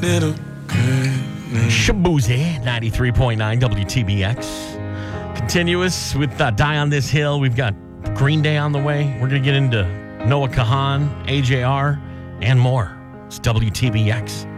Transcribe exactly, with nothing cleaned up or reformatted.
Little Shabuzi, ninety-three point nine W T B X. Continuous with uh, Die on This Hill. We've got Green Day on the way. We're going to get into Noah Kahan, A J R, and more. It's W T B X.